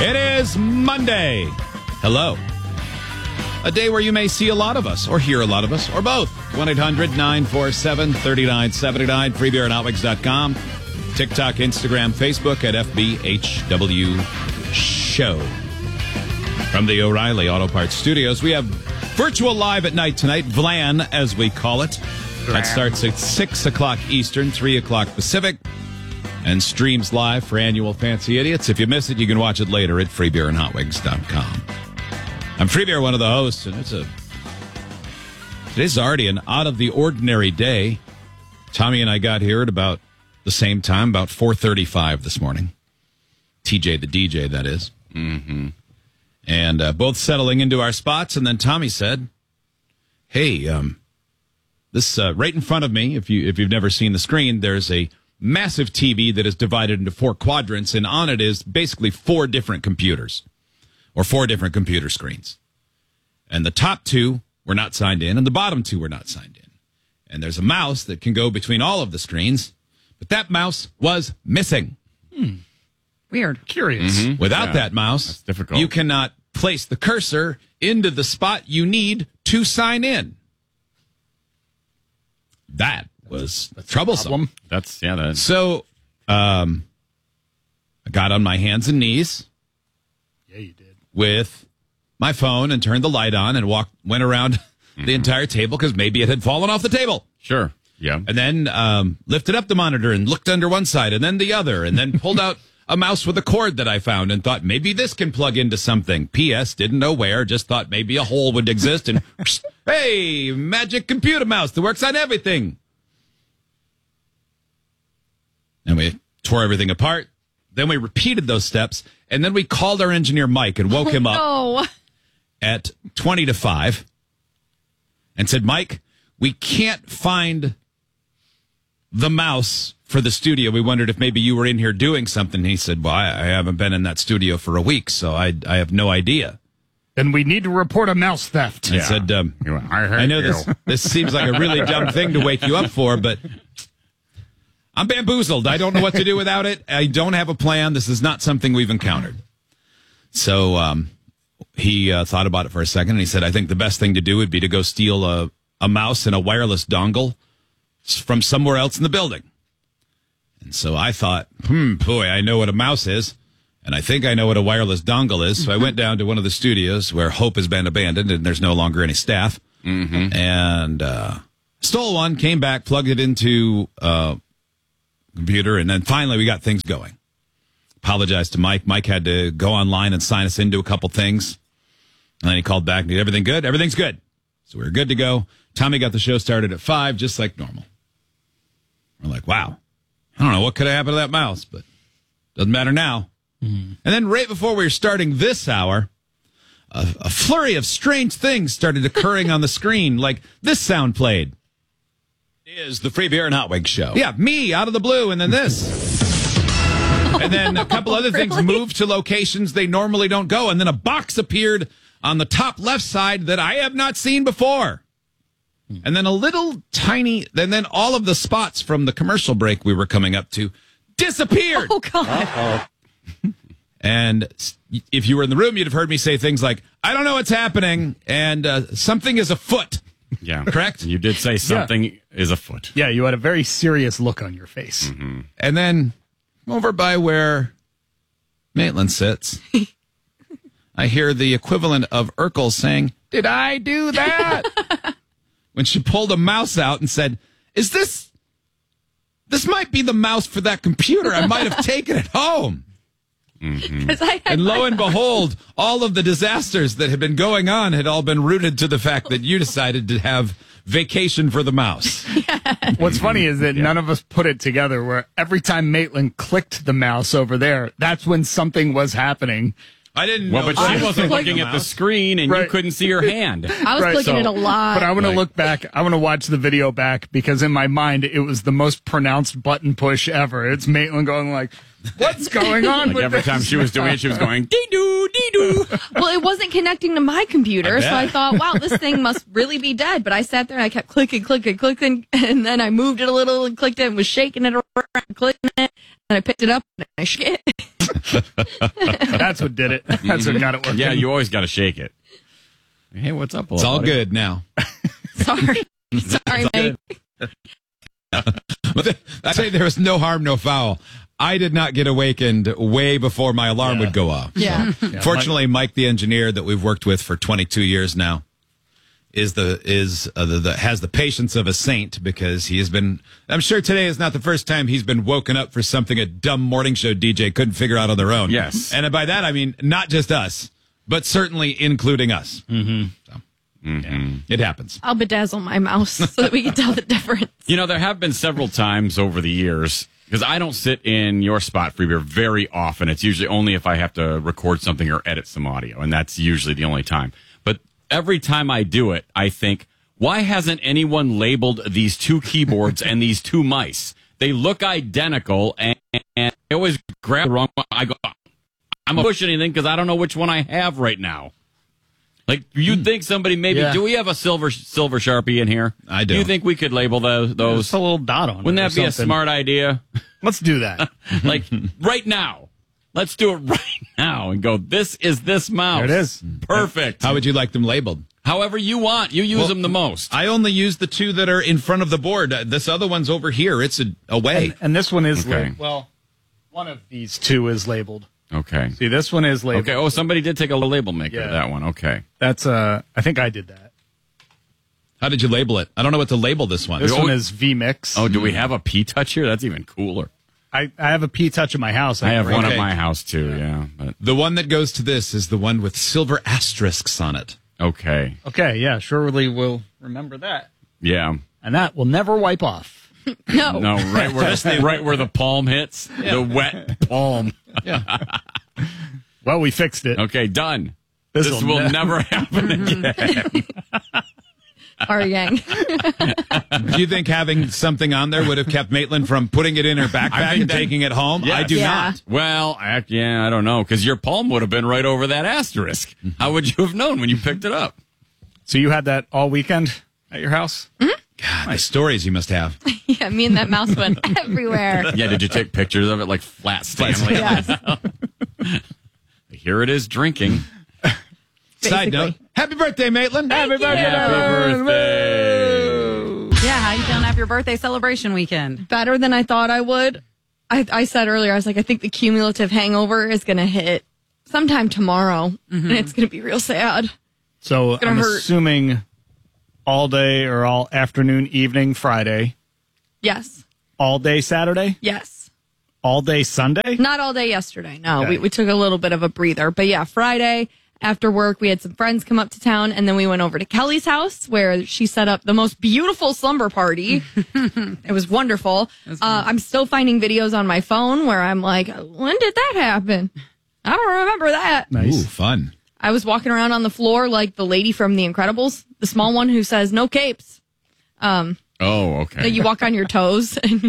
It is Monday. Hello. A day where you may see a lot of us, or hear a lot of us, or both. 1-800-947-3979, freebeerandhotwings.com. TikTok, Instagram, Facebook at FBHW Show. From the O'Reilly Auto Parts Studios, we have virtual live at night tonight, VLAN, as we call it. That starts at 6 o'clock Eastern, 3 o'clock Pacific, and streams live for annual Fancy Idiots. If you miss it, you can watch it later at freebeerandhotwings.com. I'm Freebeer, one of the hosts, and today's already an out-of-the-ordinary day. Tommy and I got here at about the same time, about 4:35 this morning. TJ the DJ, that is. Mm-hmm. And both settling into our spots, and then Tommy said, hey, this right in front of me, if you've never seen the screen, there's a massive TV that is divided into 4 quadrants, and on it is basically 4 different computers, or 4 different computer screens. And the top 2 were not signed in, and the bottom 2 were not signed in. And there's a mouse that can go between all of the screens, but that mouse was missing. Weird. Curious. Mm-hmm. Without that mouse, that's difficult. You cannot place the cursor into the spot you need to sign in. That was troublesome. So, I got on my hands and knees. Yeah, you did. With my phone and turned the light on and went around the entire table because maybe it had fallen off the table. Sure. Yeah. And then lifted up the monitor and looked under one side and then the other, and then pulled out a mouse with a cord that I found and thought maybe this can plug into something. P.S. Didn't know where, just thought maybe a hole would exist, and hey, magic computer mouse that works on everything. And we tore everything apart. Then we repeated those steps, and then we called our engineer Mike and woke him up at 20 to 5 and said, Mike, we can't find the mouse for the studio. We wondered if maybe you were in here doing something. He said, well, I haven't been in that studio for a week, so I have no idea. And we need to report a mouse theft. I said, I know this seems like a really dumb thing to wake you up for, but I'm bamboozled. I don't know what to do without it. I don't have a plan. This is not something we've encountered. So he thought about it for a second, and he said, I think the best thing to do would be to go steal a mouse and a wireless dongle from somewhere else in the building. And so I thought, boy, I know what a mouse is, and I think I know what a wireless dongle is. So I went down to one of the studios where Hope has been abandoned, and there's no longer any staff, and stole one, came back, plugged it into computer, and then finally we got things going. Apologized to Mike. Mike had to go online and sign us into a couple things. And then he called back and said, everything good? Everything's good. So we were good to go. Tommy got the show started at 5, just like normal. We're like, wow. I don't know what could have happened to that mouse, but doesn't matter now. And then right before we were starting this hour, a flurry of strange things started occurring on the screen, like this sound played. Is the Free Beer and Hot Wings Show. Yeah, me out of the blue, and then this. And then a couple other things moved to locations they normally don't go, and then a box appeared on the top left side that I have not seen before. And then a little tiny, and then all of the spots from the commercial break we were coming up to disappeared. Oh, God. And if you were in the room, you'd have heard me say things like, I don't know what's happening, and something is afoot. Yeah. Correct? You did say something is afoot. Yeah, you had a very serious look on your face. And then over by where Maitland sits, I hear the equivalent of Urkel saying, did I do that? When she pulled a mouse out and said, is this might be the mouse for that computer. I might have taken it home. And lo and behold, all of the disasters that had been going on had all been rooted to the fact that you decided to have vacation for the mouse. Yes. What's funny is that none of us put it together, where every time Maitland clicked the mouse over there, that's when something was happening. I didn't know. Well, but she wasn't looking at the screen, and you couldn't see her hand. I was clicking it a lot. But I want to look back. I want to watch the video back, because in my mind, it was the most pronounced button push ever. It's Maitland going like, what's going on Like with every this? time she was doing it, she was going, dee-doo, dee-doo. Well, it wasn't connecting to my computer, so I thought, wow, this thing must really be dead. But I sat there and I kept clicking, and then I moved it a little and clicked it and was shaking it around, clicking it, and I picked it up and I shook it. That's what did it. That's what got it working. Yeah, you always got to shake it. Hey, what's up? It's all good now. Sorry, Mike. I say there was no harm, no foul. I did not get awakened way before my alarm would go off. Yeah. Fortunately, Mike, the engineer that we've worked with for 22 years now, has the patience of a saint, because he has been. I'm sure today is not the first time he's been woken up for something a dumb morning show DJ couldn't figure out on their own. Yes, and by that I mean not just us, but certainly including us. Mm-hmm. So, yeah, it happens. I'll bedazzle my mouse so that we can tell the difference. You know, there have been several times over the years, because I don't sit in your spot, Freebeer, very often. It's usually only if I have to record something or edit some audio, and that's usually the only time. But every time I do it, I think, why hasn't anyone labeled these two keyboards and these two mice? They look identical, and I always grab the wrong one. I go, I'm not pushing anything because I don't know which one I have right now. Like, you'd think somebody maybe, do we have a silver Sharpie in here? I do. You think we could label those? Just a little dot on it. Wouldn't that be a something. smart idea? Let's do that. Like, right now. Let's do it right now and go, this is this mouse. There it is. Perfect. How would you like them labeled? However you want. You use them the most. I only use the two that are in front of the board. This other one's over here. It's away. And this one is, Okay. well, one of these two is labeled. Okay. See, this one is labeled. Okay. Oh, somebody did take a label maker Yeah. of that one. Okay. That's, I think I did that. How did you label it? I don't know what to label this one. This one is V-Mix. Oh, do we have a P-Touch here? That's even cooler. I have a P-Touch in my house. I have one Okay. at my house, too, yeah. But The one that goes to this is the one with silver asterisks on it. okay. Okay, yeah, surely we'll remember that. Yeah. And that will never wipe off. No. No, right where the palm hits. The wet palm. Well, we fixed it. Okay, done. This This will will never happen again. Our gang. Do you think having something on there would have kept Maitland from putting it in her backpack and taking it home? Yes. I do Yeah. not. Well, I don't know, because your palm would have been right over that asterisk. How would you have known when you picked it up? So you had that all weekend at your house? God, the stories you must have. Yeah, me and that mouse went everywhere. Yeah, did you take pictures of it like Flat Stanley? Yes. Here it is drinking. Side note, happy birthday, Maitland. Happy birthday! Happy birthday. Yeah, how you feeling after your birthday celebration weekend? Better than I thought I would. I said earlier, I was like, I think the cumulative hangover is going to hit sometime tomorrow, and it's going to be real sad. So gonna I'm hurt. assuming all day or all afternoon, evening, Friday, Yes. all day Saturday, Yes. all day Sunday? Not all day yesterday. No, Okay. we took a little bit of a breather. But yeah, Friday after work, we had some friends come up to town, and then we went over to Kelly's house where she set up the most beautiful slumber party. It was wonderful. I'm still finding videos on my phone where I'm like, when did that happen? I don't remember that. Nice. Ooh, fun. I was walking around on the floor like the lady from The Incredibles, the small one who says no capes. Oh, okay. You walk on your toes. And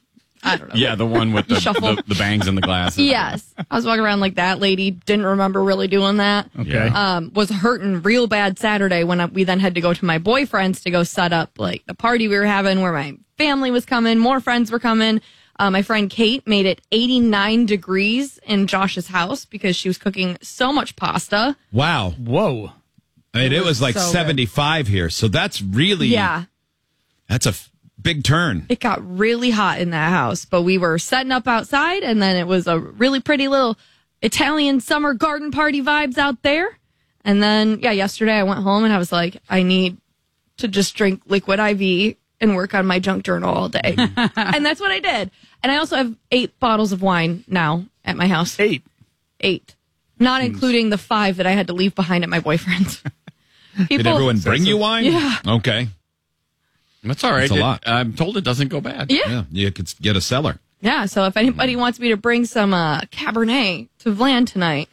I don't know. Yeah, the one with Shuffle. the bangs and the glasses. Yes. I was walking around like that lady. Didn't remember really doing that. Okay. Yeah. Was hurting real bad Saturday when we then had to go to my boyfriend's to go set up like the party we were having where my family was coming, more friends were coming. My friend Kate made it 89 degrees in Josh's house because she was cooking so much pasta. Wow. Whoa. I mean, it was like so good. 75 here. So that's really, Yeah. that's a big turn. It got really hot in that house, but we were setting up outside, and then it was a really pretty little Italian summer garden party vibes out there. And then, yeah, yesterday I went home and I was like, I need to just drink liquid IV and work on my junk journal all day. And that's what I did. And I also have 8 bottles of wine now at my house. 8. 8. Not including the 5 that I had to leave behind at my boyfriend's. Did everyone bring you wine? Yeah. Okay. That's all right. That's a lot. I'm told it doesn't go bad. Yeah. Yeah. You could get a cellar. Yeah, so if anybody wants me to bring some Cabernet to Vlan tonight,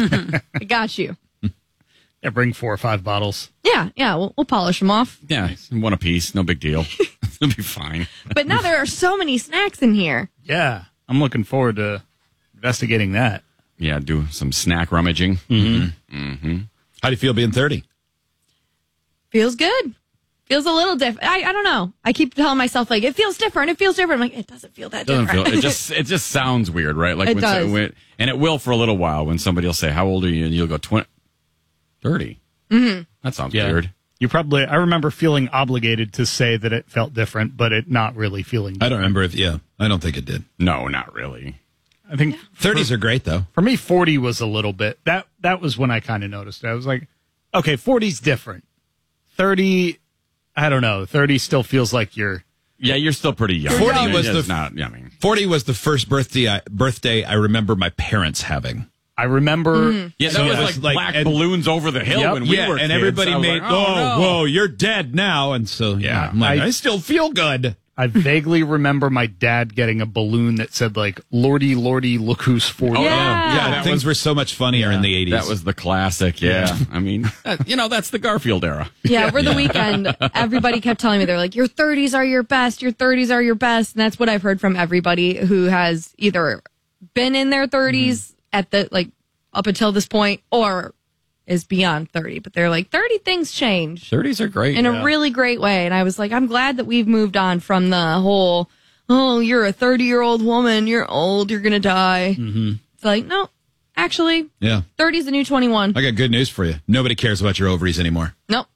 I got you. Yeah, bring 4 or 5 bottles. Yeah, we'll polish them off. Yeah, one apiece. No big deal. It'll be fine. But now there are so many snacks in here. Yeah. I'm looking forward to investigating that. do some snack rummaging. How do you feel being 30? Feels good. Feels a little different. I don't know. I keep telling myself, like, it feels different. It feels different. I'm like, it doesn't feel that different. It just sounds weird, right? Like It does. And it will for a little while when somebody will say, "How old are you?" and you'll go 30. Mm-hmm. That sounds weird. I remember feeling obligated to say that it felt different, but it not really feeling different. I don't remember I don't think it did. No, not really. I think 30s are great, though. for me, 40 was a little bit. That was when I kind of noticed it. I was like, okay, 40's different. 30, I don't know. 30 still feels like you're still pretty young. 40 was It's the not. I mean, 40 was the first birthday I remember my parents having. I remember. yeah, So that it was was like like- black and- balloons over the hill when we were and kids. everybody I was made, like, no. whoa, you're dead now. And so, I'm like, I still feel good. I vaguely remember my dad getting a balloon that said like "Lordy, Lordy, look who's 40." Yeah. Things were so much funnier in the 80s. That was the classic. Yeah, I mean, that's the Garfield era. Yeah, over the weekend, everybody kept telling me, they're like, your 30s are your best. Your 30s are your best. And that's what I've heard from everybody who has either been in their 30s at the, like, up until this point or is beyond 30. But they're like, 30 things change 30s are great. in a really great way. And I was like, I'm glad that we've moved on from the whole, oh, you're a 30-year-old woman. You're old. You're going to die. Mm-hmm. It's like, no, actually, 30 is the new 21. I got good news for you. Nobody cares about your ovaries anymore. Nope.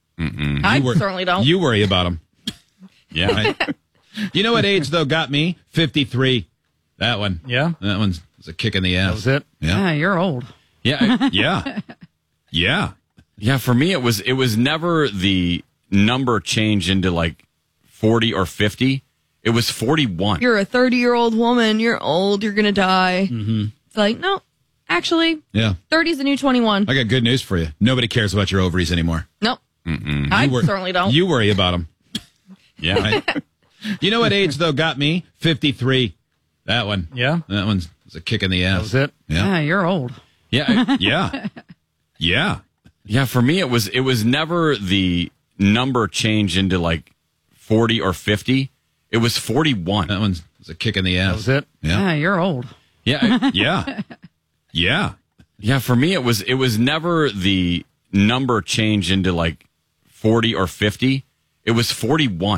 I certainly don't. You worry about them. Yeah. Right? You know what age, though, got me? 53. That one. Yeah? That one's a kick in the ass. That was it? Yeah. You're old. Yeah. Yeah. Yeah. Yeah, for me it was never the number change into like 40 or 50. It was 41. You're a 30-year-old woman. You're old. You're going to die. Mm-hmm. It's like, no, actually, 30 is the new 21. I got good news for you. Nobody cares about your ovaries anymore. Nope. I certainly don't. You worry about them. Yeah. Right? You know what age, though, got me? 53. That one. Yeah? That one's a kick in the ass. That was it? Yeah. You're old. Yeah. Yeah. Yeah. Yeah, for me it was never the number change into like 40 or 50. It was 41. That one's a kick in the ass. That was it? Yeah. You're old. Yeah. Yeah. Yeah. Yeah, for me it was never the number change into like 40 or 50. It was 41.